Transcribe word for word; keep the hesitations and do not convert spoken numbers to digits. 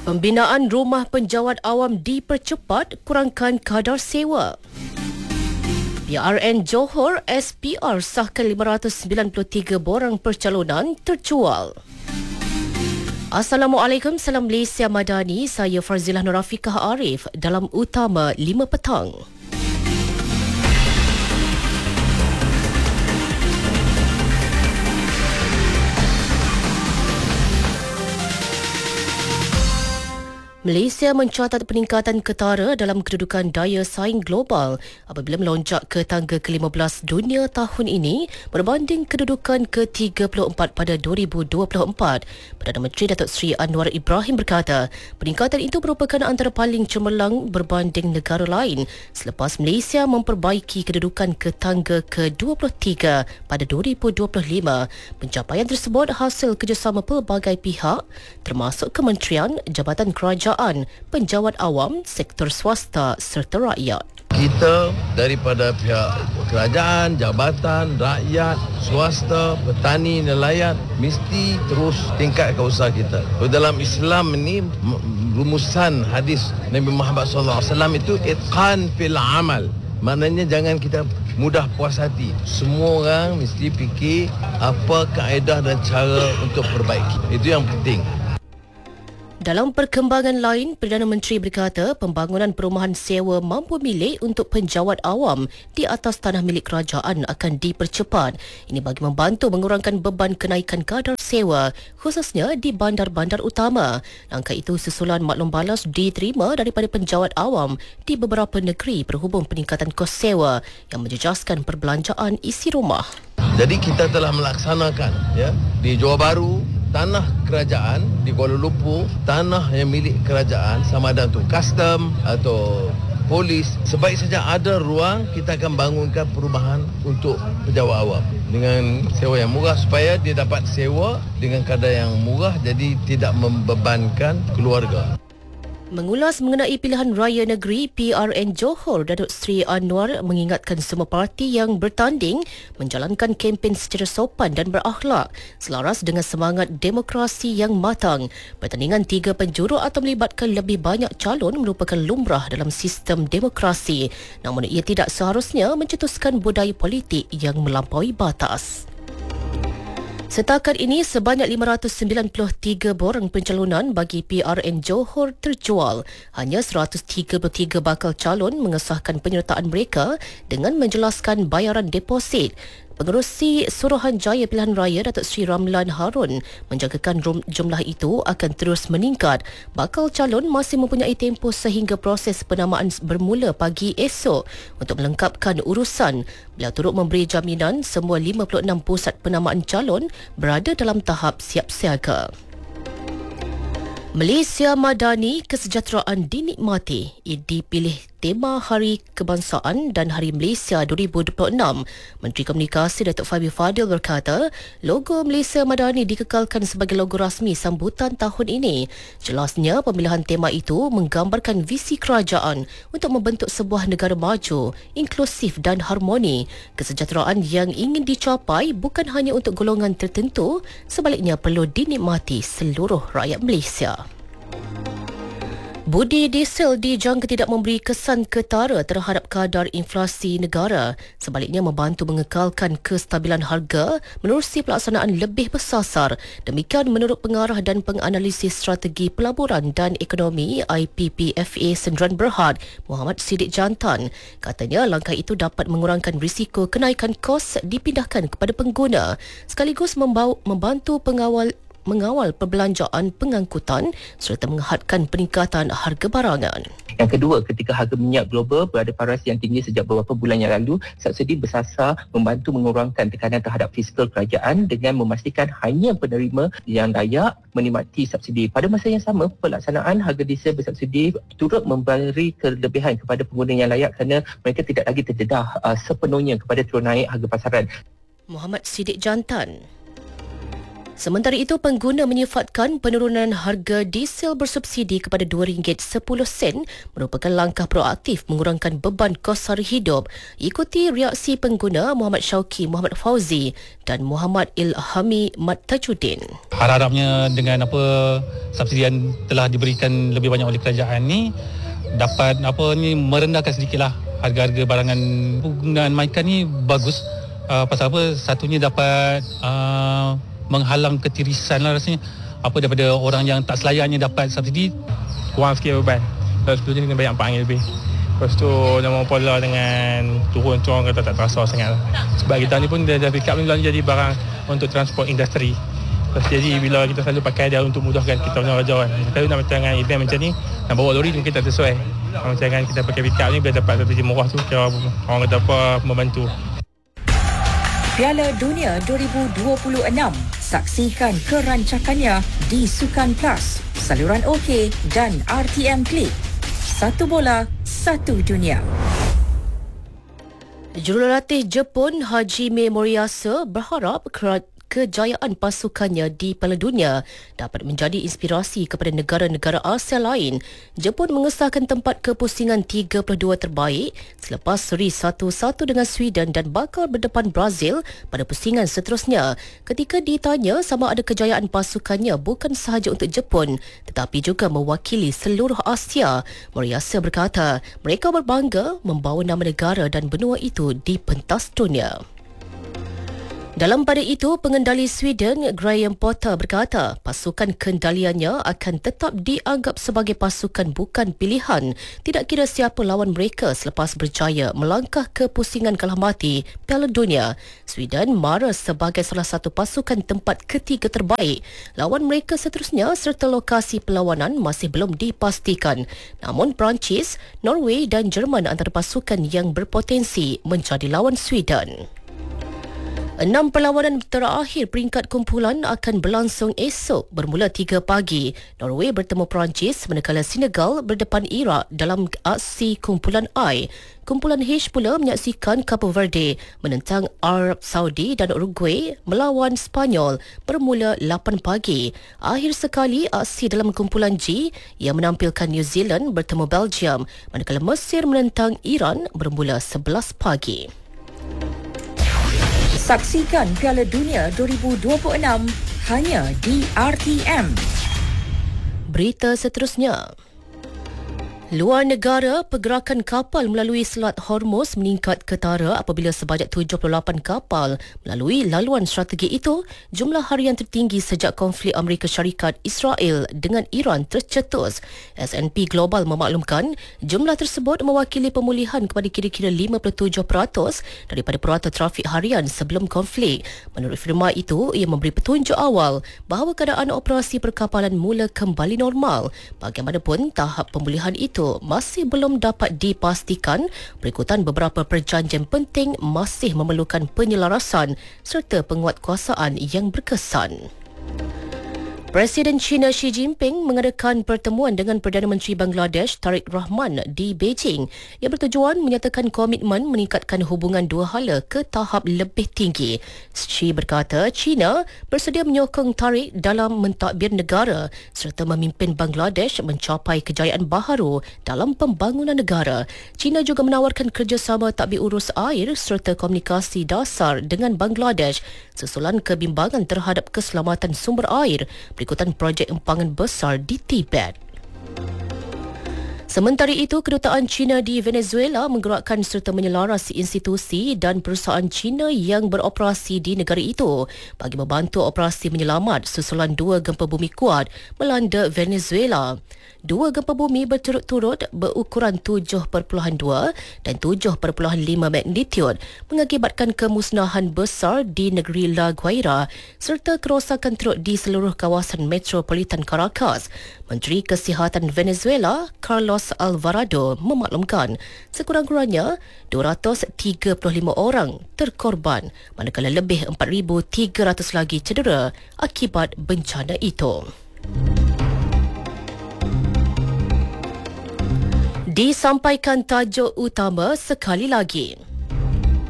Pembinaan rumah penjawat awam dipercepat, kurangkan kadar sewa. P R N Johor S P R sahkan lima ratus sembilan puluh tiga borang percalonan terjual. Assalamualaikum, salam Malaysia Madani. Saya Farzilah Nurafiqah Arif dalam Utama lima petang. Malaysia mencatat peningkatan ketara dalam kedudukan daya saing global apabila melonjak ke tangga ke lima belas dunia tahun ini berbanding kedudukan ke tiga puluh empat pada dua ribu dua puluh empat. Perdana Menteri Datuk Seri Anwar Ibrahim berkata, peningkatan itu merupakan antara paling cemerlang berbanding negara lain selepas Malaysia memperbaiki kedudukan ke tangga ke dua puluh tiga pada dua ribu dua puluh lima. Pencapaian tersebut hasil kerjasama pelbagai pihak termasuk kementerian, jabatan kerajaan, penjawat awam, sektor swasta serta rakyat. Kita daripada pihak kerajaan, jabatan, rakyat, swasta, petani, nelayan mesti terus tingkatkan usaha kita. Dalam Islam ini rumusan hadis Nabi Muhammad sallallahu alaihi wasallam itu itqan fil amal. Maknanya jangan kita mudah puas hati. Semua orang mesti fikir apa kaedah dan cara untuk perbaiki. Itu yang penting. Dalam perkembangan lain, Perdana Menteri berkata pembangunan perumahan sewa mampu milik untuk penjawat awam di atas tanah milik kerajaan akan dipercepat. Ini bagi membantu mengurangkan beban kenaikan kadar sewa khususnya di bandar-bandar utama. Langkah itu susulan maklum balas diterima daripada penjawat awam di beberapa negeri berhubung peningkatan kos sewa yang menjejaskan perbelanjaan isi rumah. Jadi kita telah melaksanakan ya di Johor Bahru, tanah kerajaan di Kuala Lumpur, tanah yang milik kerajaan sama ada untuk custom atau polis, sebaik saja ada ruang kita akan bangunkan perumahan untuk penjawat awam dengan sewa yang murah supaya dia dapat sewa dengan kadar yang murah jadi tidak membebankan keluarga. Mengulas mengenai pilihan raya negeri, P R N Johor Datuk Seri Anwar mengingatkan semua parti yang bertanding menjalankan kempen secara sopan dan berakhlak selaras dengan semangat demokrasi yang matang. Pertandingan tiga penjuru atau melibatkan lebih banyak calon merupakan lumrah dalam sistem demokrasi. Namun ia tidak seharusnya mencetuskan budaya politik yang melampaui batas. Setakat ini, sebanyak lima ratus sembilan puluh tiga borang pencalonan bagi P R N Johor terjual. Hanya seratus tiga puluh tiga bakal calon mengesahkan penyertaan mereka dengan menjelaskan bayaran deposit. Pengerusi Suruhanjaya Pilihan Raya Datuk Seri Ramlan Harun menjangkakan jumlah itu akan terus meningkat. Bakal calon masih mempunyai tempoh sehingga proses penamaan bermula pagi esok untuk melengkapkan urusan. Beliau turut memberi jaminan semua lima puluh enam pusat penamaan calon berada dalam tahap siap siaga. Malaysia Madani, kesejahteraan dinikmati. Ia dipilih tema Hari Kebangsaan dan Hari Malaysia dua ribu dua puluh enam. Menteri Komunikasi Datuk Fahmi Fadil berkata, logo Malaysia Madani dikekalkan sebagai logo rasmi sambutan tahun ini. Jelasnya, pemilihan tema itu menggambarkan visi kerajaan untuk membentuk sebuah negara maju, inklusif dan harmoni. Kesejahteraan yang ingin dicapai bukan hanya untuk golongan tertentu, sebaliknya perlu dinikmati seluruh rakyat Malaysia. Budi diesel dijangka tidak memberi kesan ketara terhadap kadar inflasi negara. Sebaliknya membantu mengekalkan kestabilan harga menerusi pelaksanaan lebih bersasar. Demikian menurut pengarah dan penganalisis strategi pelaburan dan ekonomi I P P F A Sendirian Berhad, Muhammad Siddiq Jantan. Katanya langkah itu dapat mengurangkan risiko kenaikan kos dipindahkan kepada pengguna sekaligus membau- membantu pengawal mengawal perbelanjaan pengangkutan serta menghadkan peningkatan harga barangan. Yang kedua, ketika harga minyak global berada paras yang tinggi sejak beberapa bulan yang lalu, subsidi bersasar membantu mengurangkan tekanan terhadap fiskal kerajaan dengan memastikan hanya penerima yang layak menikmati subsidi. Pada masa yang sama, pelaksanaan harga diesel bersubsidi turut memberi kelebihan kepada pengguna yang layak kerana mereka tidak lagi terdedah uh, sepenuhnya kepada turun naik harga pasaran. Muhammad Siddiq Jantan. Sementara itu, pengguna menyifatkan penurunan harga diesel bersubsidi kepada dua ringgit sepuluh sen merupakan langkah proaktif mengurangkan beban kos sara hidup. Ikuti reaksi pengguna Muhammad Syauki Muhammad Fauzi dan Muhammad Ilhami Mat Tajuddin. Harap-harapnya dengan apa subsidi yang telah diberikan lebih banyak oleh kerajaan ni dapat apa ni merendahkan sedikitlah harga-harga barangan. Penggunaan MyCard ni bagus. Uh, pasal apa? Satunya dapat uh, menghalang ketirisan lah rasanya. Apa daripada orang yang tak selayaknya dapat subsidi. Kurang sikit beban. Lepas tu dia kena bayar empat ringgit lebih. Lepas tu nama pola dengan turun tu orang kata tak terasa sangat lah. Sebab kita ni pun dia pick up ni jadi barang untuk transport industri. Lepas jadi bila kita selalu pakai dia untuk mudahkan kita punya raja kan. Tapi nak macam dengan event macam ni, nak bawa lori mungkin tak sesuai. Macam dengan kita pakai pick up ni bila dapat strategi murah tu, kira orang kata apa membantu. Piala Dunia dua ribu dua puluh enam. Saksikan kerancakannya di Sukan Plus, saluran OK dan R T M Klik. Satu bola, satu dunia. Jurulatih Jepun Hajime Moriyasa berharap kejayaan pasukannya di Piala Dunia dapat menjadi inspirasi kepada negara-negara Asia lain. Jepun mengesahkan tempat kepusingan tiga puluh dua terbaik selepas seri satu satu dengan Sweden dan bakal berdepan Brazil pada pusingan seterusnya. Ketika ditanya sama ada kejayaan pasukannya bukan sahaja untuk Jepun tetapi juga mewakili seluruh Asia, Moriyasa berkata mereka berbangga membawa nama negara dan benua itu di pentas dunia. Dalam pada itu, pengendali Sweden Graham Potter berkata pasukan kendaliannya akan tetap dianggap sebagai pasukan bukan pilihan, tidak kira siapa lawan mereka selepas berjaya melangkah ke pusingan kalah mati Piala Dunia. Sweden mara sebagai salah satu pasukan tempat ketiga terbaik. Lawan mereka seterusnya serta lokasi perlawanan masih belum dipastikan. Namun Perancis, Norway dan Jerman antara pasukan yang berpotensi menjadi lawan Sweden. Enam perlawanan terakhir peringkat kumpulan akan berlangsung esok bermula tiga pagi. Norway bertemu Perancis manakala Senegal berdepan Iraq dalam aksi kumpulan I. Kumpulan H pula menyaksikan Cape Verde menentang Arab Saudi dan Uruguay melawan Spanyol bermula lapan pagi. Akhir sekali aksi dalam kumpulan G yang menampilkan New Zealand bertemu Belgium manakala Mesir menentang Iran bermula sebelas pagi. Saksikan Piala Dunia dua ribu dua puluh enam hanya di R T M. Berita seterusnya. Luar negara, pergerakan kapal melalui Selat Hormuz meningkat ketara apabila sebanyak tujuh puluh lapan kapal melalui laluan strategi itu, jumlah harian tertinggi sejak konflik Amerika Syarikat Israel dengan Iran tercetus. S and P Global memaklumkan jumlah tersebut mewakili pemulihan kepada kira-kira lima puluh tujuh peratus daripada purata trafik harian sebelum konflik. Menurut firma itu, ia memberi petunjuk awal bahawa keadaan operasi perkapalan mula kembali normal. Bagaimanapun, tahap pemulihan itu itu masih belum dapat dipastikan berikutan beberapa perjanjian penting masih memerlukan penyelarasan serta penguatkuasaan yang berkesan. Presiden China Xi Jinping mengadakan pertemuan dengan Perdana Menteri Bangladesh Tariq Rahman di Beijing yang bertujuan menyatakan komitmen meningkatkan hubungan dua hala ke tahap lebih tinggi. Xi berkata China bersedia menyokong Tariq dalam mentadbir negara serta memimpin Bangladesh mencapai kejayaan baharu dalam pembangunan negara. China juga menawarkan kerjasama tadbir urus air serta komunikasi dasar dengan Bangladesh susulan kebimbangan terhadap keselamatan sumber air berikutan projek empangan besar di Tibet. Sementara itu, kedutaan China di Venezuela menggerakkan serta menyelaras institusi dan perusahaan China yang beroperasi di negara itu bagi membantu operasi menyelamat susulan dua gempa bumi kuat melanda Venezuela. Dua gempa bumi berturut-turut berukuran tujuh perpuluhan dua dan tujuh perpuluhan lima magnitude mengakibatkan kemusnahan besar di negeri La Guaira serta kerosakan teruk di seluruh kawasan metropolitan Caracas. Menteri Kesihatan Venezuela, Carlos Alvarado, memaklumkan sekurang-kurangnya dua ratus tiga puluh lima orang terkorban manakala lebih empat ribu tiga ratus lagi cedera akibat bencana itu. Disampaikan tajuk utama sekali lagi.